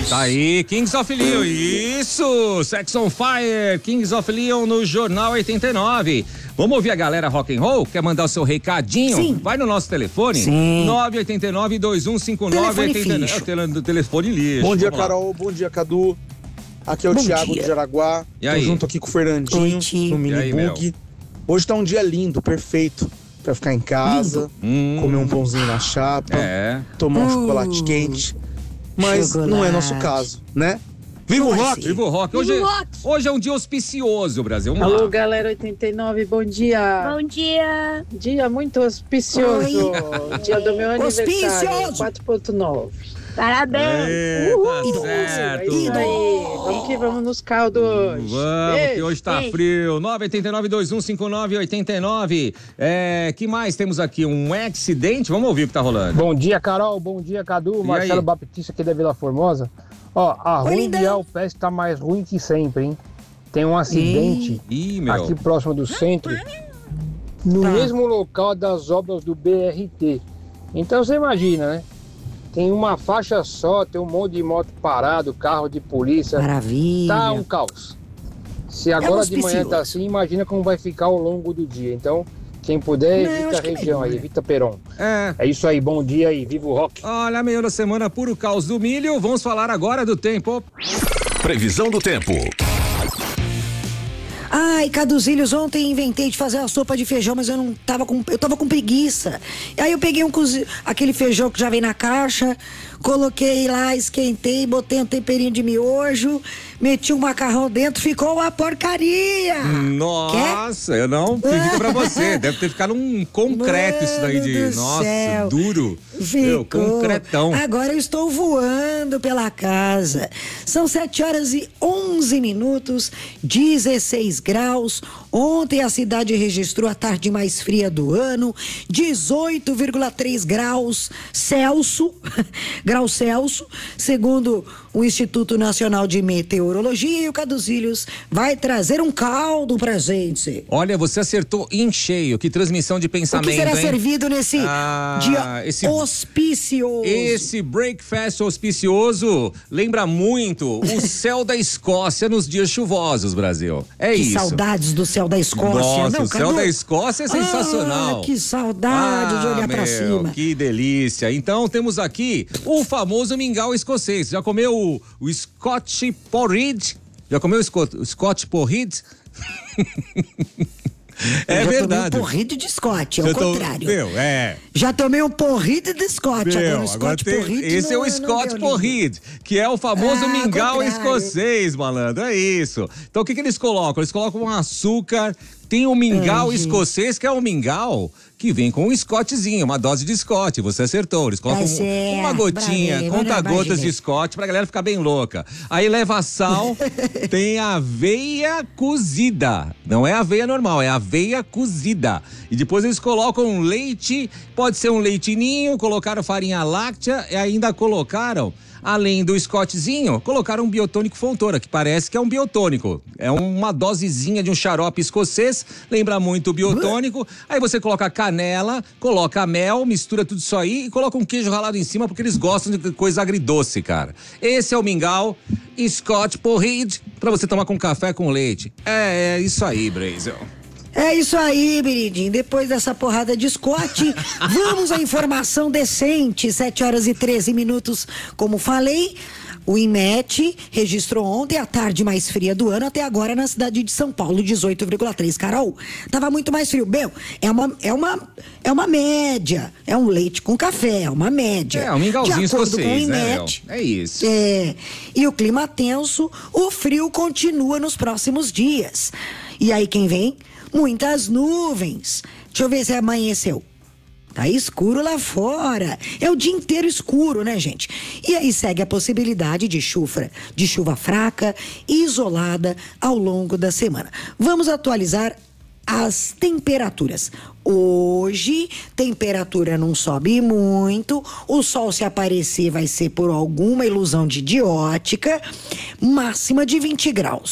Tá aí, Kings of Leon, isso! Sex on Fire, Kings of Leon no Jornal 89. Vamos ouvir a galera rock and roll? Quer mandar o seu recadinho? Sim. Vai no nosso telefone. Sim. 989-2159-89. Telefone lixo. Bom dia, Vamos lá. Carol. Bom dia, Cadu. Aqui é o Bom Thiago dia. de Jaraguá. E Tô aí? junto aqui com o Fernandinho Oi, Ti. no E aí, Minibug. Hoje tá um dia lindo, perfeito. Pra ficar em casa, comer um pãozinho na chapa, tomar um chocolate quente. Mas não é nosso caso, né? Viva o rock! Viva o rock! Hoje é um dia auspicioso, Brasil. Vamos Alô, lá. galera 89, bom dia. Bom dia. Dia muito auspicioso. Dia do meu aniversário, Auspicioso. 4.9. Parabéns. Tá certo. É isso aí. Vamos que vamos nos caldos hoje. Vamos, que Beijo. hoje tá frio. 989-2159-89. Que mais temos aqui? Um acidente? Vamos ouvir o que tá rolando. Bom dia, Carol. Bom dia, Cadu. E Marcelo aí? Baptista aqui da Vila Formosa. Ó, a Oi, Rua lindão. Mundial Fest tá mais ruim que sempre, hein? Tem um acidente Ih, meu. aqui próximo do centro, no mesmo local das obras do BRT. Então você imagina, né? Tem uma faixa só, tem um monte de moto parado, carro de polícia. Maravilha. Tá um caos. Se agora de manhã tá assim, imagina como vai ficar ao longo do dia. Então, quem puder, Não, evita acho a que região não, aí, né? evita Peron. É. É isso aí, bom dia aí, viva o rock. Olha, meio da semana, puro caos do milho. Vamos falar agora do tempo. Previsão do tempo. Ai, Caduzilhos, ontem inventei de fazer uma sopa de feijão, mas eu tava com preguiça. E aí eu peguei aquele feijão que já vem na caixa, coloquei lá, esquentei, botei um temperinho de miojo, meti um macarrão dentro, ficou uma porcaria. Nossa, eu não fica pra você. Deve ter ficado um concreto isso daí de. Mano do Nossa, céu. duro. Meu, Ficou. concretão. Agora eu estou voando pela casa. São 7h11, 16 graus. Ontem a cidade registrou a tarde mais fria do ano, 18,3 graus Celsius, segundo o Instituto Nacional de Meteorologia, e o Caduzilhos vai trazer um caldo pra gente. Olha, você acertou em cheio. Que transmissão de O pensamento, que será hein? servido nesse dia auspicioso? Esse breakfast auspicioso lembra muito o céu da Escócia nos dias chuvosos, Brasil. É Que isso. saudades do céu da Escócia. Nossa, Não, o céu Cadu? da Escócia é sensacional. Que saudade de olhar pra cima. Que delícia. Então temos aqui o famoso mingau escocês. Já comeu o Scotch Porridge? Já comeu o Scotch Porridge? É Eu já verdade. tomei um porrido de Scott, é o Eu tô- contrário. Meu, Já tomei um porrido de Scott, Meu, agora o agora Scott tem- porrido esse é o não Scott deu Porridge, que é o famoso mingau contrário. escocês, malandro, é isso. Então o que eles colocam? Eles colocam um açúcar, tem o mingau escocês, que é o mingau que vem com um Scottzinho, uma dose de Scott, você acertou. Eles colocam Tá certo, uma gotinha, bravo, conta-gotas bravo, de Scott pra galera ficar bem louca. Aí leva sal, tem aveia cozida, não é aveia normal, é aveia cozida. E depois eles colocam leite, pode ser um leitinho, colocaram farinha láctea e ainda colocaram, além do Scottzinho, colocaram um biotônico Fontoura, que parece que é um biotônico. É uma dosezinha de um xarope escocês, lembra muito o biotônico. Aí você coloca canela, coloca mel, mistura tudo isso aí e coloca um queijo ralado em cima, porque eles gostam de coisa agridoce, cara. Esse é o mingau Scott Porridge, pra você tomar com café com leite. É isso aí, Brazel. É isso aí, Biridinho. Depois dessa porrada de Scott, vamos à informação decente. 7h13. Como falei, o IMET registrou ontem a tarde mais fria do ano até agora na cidade de São Paulo, 18,3. Carol, tava muito mais frio. Meu, é uma média. É um leite com café, é uma média. É um mingauzinho de acordo escocês, com o né, IMET, Léo? É isso. E o clima tenso, o frio continua nos próximos dias. E aí quem vem? Muitas nuvens. Deixa eu ver se amanheceu. Tá escuro lá fora. É o dia inteiro escuro, né, gente? E aí segue a possibilidade de chuva fraca e isolada ao longo da semana. Vamos atualizar as temperaturas. Hoje, temperatura não sobe muito, o sol se aparecer vai ser por alguma ilusão de ótica, máxima de 20 graus.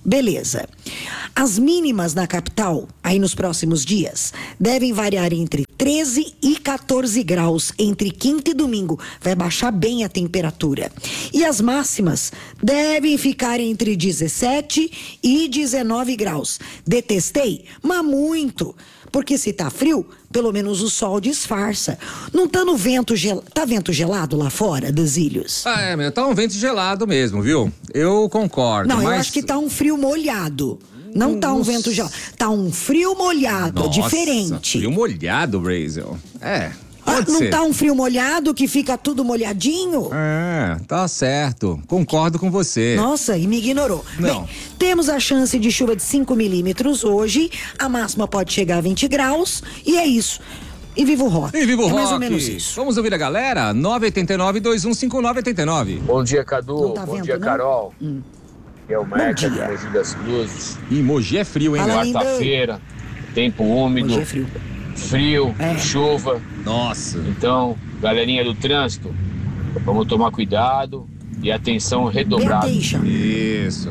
Beleza. As mínimas na capital, aí nos próximos dias, devem variar entre 13 e 14 graus entre quinta e domingo. Vai baixar bem a temperatura. E as máximas devem ficar entre 17 e 19 graus. Detestei, mas muito. Porque se tá frio, pelo menos o sol disfarça. Não tá no vento gelado. Tá vento gelado lá fora das ilhas? Tá um vento gelado mesmo, viu? Eu concordo. Não, mas... eu acho que tá um frio molhado. Não tá um vento gelado. Tá um frio molhado, Nossa, diferente. Frio molhado, Brasil. Não tá um frio molhado que fica tudo molhadinho? Tá certo. Concordo com você. Nossa, e me ignorou. Não. Bem, temos a chance de chuva de 5 milímetros hoje. A máxima pode chegar a 20 graus. E é isso. E viva o rock. E viva o rock. Mais ou menos isso. Vamos ouvir a galera? 989-2159-89. Bom dia, Cadu. Tá Bom vendo, dia, não? Carol. É o Meca de dia. Mogi das Cruzes. E Mogi é frio, hein? Fala, Né? Quarta-feira, tempo úmido, Hoje é frio. frio, chuva. Nossa. Então, galerinha do trânsito, vamos tomar cuidado e atenção redobrada. Attention. Isso.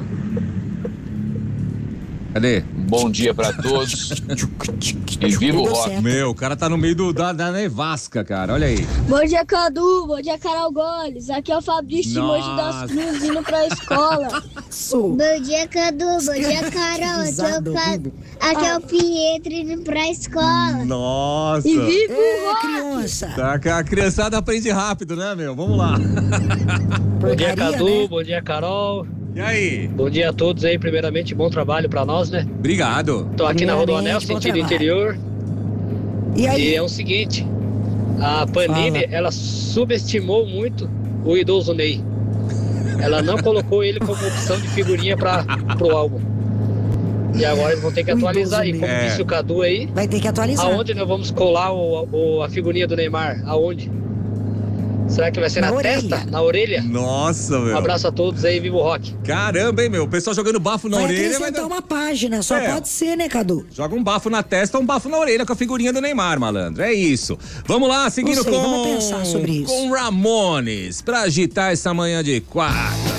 Cadê? Bom dia pra todos. E viva o Deu rock. certo. Meu, o cara tá no meio da nevasca, cara. Olha aí. Bom dia, Cadu. Bom dia, Carol Goles. Aqui é o Fabrício de Mogi das Nossa. Cruzes indo pra escola. Sou. Bom dia, Cadu. Bom dia, Carol. Risada horrível. Aqui é o Pietro indo pra escola. Nossa. E viva o É, rock. criança. Tá, que a criançada aprende rápido, né, meu? Vamos lá. Bom dia, Porcaria, Cadu. né? Bom dia, Carol. E aí? Bom dia a todos aí. Primeiramente, bom trabalho pra nós, né? Obrigado. Tô aqui na Primeiramente, Rodoanel, bom sentido trabalho. interior. E aí? E é o seguinte, a Panini, Fala. ela subestimou muito o idoso Ney. Ela não colocou ele como opção de figurinha pro álbum. E agora eles vão ter que O atualizar aí. idoso Como Ney. disse o Cadu aí, Vai ter que atualizar. aonde nós vamos colar a figurinha do Neymar? Aonde? Será que vai ser Na na orelha. testa? Na orelha? Nossa, Um meu. abraço a todos aí, viva o rock. Caramba, hein, meu? O pessoal jogando bafo na Vai orelha. acrescentar dar- uma página, só É. pode ser, né, Cadu? Joga um bafo na testa ou um bafo na orelha com a figurinha do Neymar, malandro. É isso. Vamos lá, seguindo Não sei, com... vamos pensar sobre isso. Com Ramones, pra agitar essa manhã de quarta.